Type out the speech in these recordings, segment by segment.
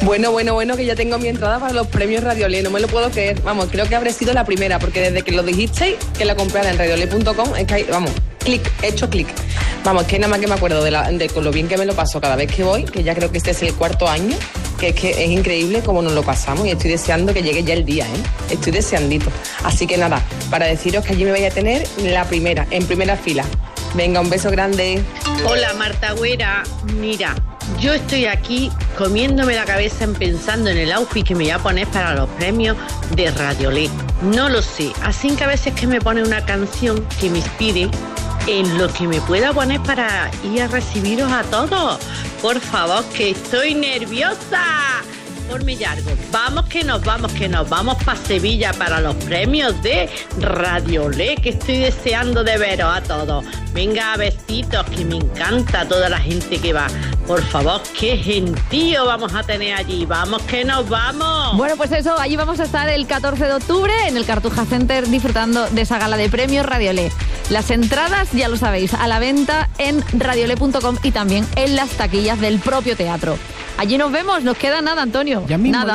Bueno, que ya tengo mi entrada para los premios Radiolé, no me lo puedo creer. Vamos, creo que habré sido la primera, porque desde que lo dijisteis, que la comprara en radiolé.com, es que hay, vamos, he hecho clic. Vamos, que nada más que me acuerdo de con lo bien que me lo paso cada vez que voy, que ya creo que este es el 4º año, que es increíble cómo nos lo pasamos y estoy deseando que llegue ya el día, Estoy deseandito. Así que nada, para deciros que allí me vais a tener en primera fila. Venga, un beso grande. Hola, Marta Güera. Mira, yo estoy aquí comiéndome la cabeza pensando en el outfit que me voy a poner para los premios de Radiolé. No lo sé, así que a veces que me pone una canción que me inspire en lo que me pueda poner para ir a recibiros a todos. Por favor, que estoy nerviosa. Ponme ya algo. Vamos que nos vamos para Sevilla para los premios de Radiolé, que estoy deseando de veros a todos. Venga, besitos, que me encanta toda la gente que va. Por favor, qué gentío vamos a tener allí. Vamos que nos vamos. Bueno, pues eso, allí vamos a estar el 14 de octubre en el Cartuja Center disfrutando de esa gala de premios Radiolé. Las entradas, ya lo sabéis, a la venta en radiolé.com y también en las taquillas del propio teatro. Allí nos vemos, nos queda nada, Antonio. Ya mismo.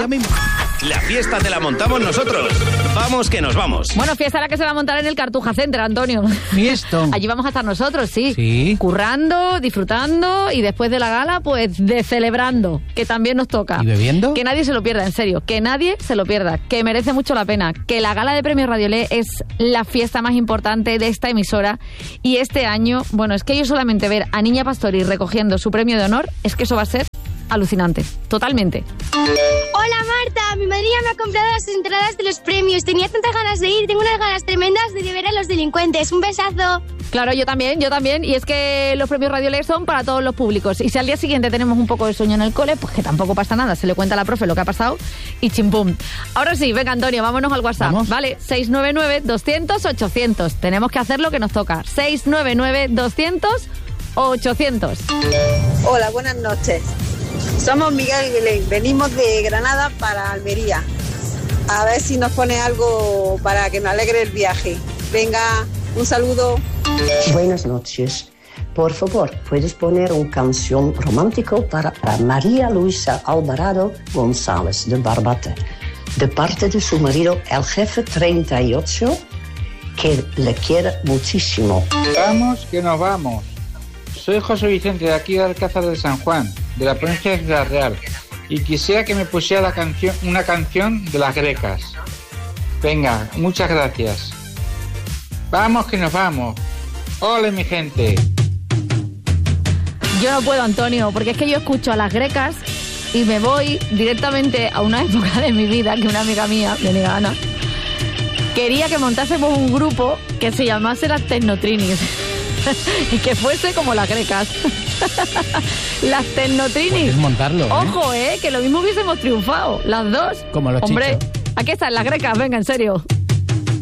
La fiesta te la montamos nosotros. Vamos que nos vamos. Bueno, fiesta la que se va a montar en el Cartuja Center, Antonio. Fiesta. Allí vamos a estar nosotros, sí. Currando, disfrutando y después de la gala, pues celebrando, que también nos toca. ¿Y bebiendo? Que nadie se lo pierda, en serio. Que nadie se lo pierda. Que merece mucho la pena. Que la gala de premios Radiolé es la fiesta más importante de esta emisora. Y este año, bueno, es que yo solamente ver a Niña Pastori recogiendo su premio de honor, es que eso va a ser alucinante, totalmente. Hola Marta, mi madrina me ha comprado las entradas de los premios. Tenía tantas ganas de ir, tengo unas ganas tremendas de ver a los delincuentes. Un besazo. Claro, yo también. Y es que los premios Radiolé son para todos los públicos. Y si al día siguiente tenemos un poco de sueño en el cole, pues que tampoco pasa nada. Se le cuenta a la profe lo que ha pasado y chimpum. Ahora sí, venga Antonio, vámonos al WhatsApp. ¿Vamos? Vale, 699-200-800. Tenemos que hacer lo que nos toca. 699-200-800. Hola, buenas noches. Somos Miguel y Belén, venimos de Granada para Almería. A ver si nos pone algo para que nos alegre el viaje. Venga, un saludo. Buenas noches. Por favor, ¿puedes poner una canción romántico para María Luisa Alvarado González de Barbate, de parte de su marido, el jefe 38, que le quiere muchísimo? Vamos que nos vamos. Soy José Vicente, de aquí de Alcázar de San Juan, de la provincia de Ciudad Real, y quisiera que me pusiera una canción de las Grecas. Venga, muchas gracias. Vamos que nos vamos. ¡Ole, mi gente! Yo no puedo, Antonio, porque es que yo escucho a las Grecas y me voy directamente a una época de mi vida que una amiga mía, mi amiga Ana, quería que montásemos un grupo que se llamase las Tecnotrinis. Y que fuese como las Grecas. Las Tecnotrinis. Puedes montarlo, ¿eh? Ojo, que lo mismo hubiésemos triunfado las dos. Como los Hombre, Chichos. aquí están las Grecas, venga, en serio.